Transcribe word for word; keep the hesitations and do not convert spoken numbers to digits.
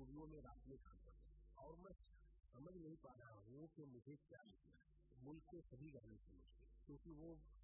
Studio में रात में काम करता हूँ और मैं समझ नहीं पा रहा हूँ कि मुझे क्या लिखना है। मुल्क के सभी गाने समझ गए क्योंकि वो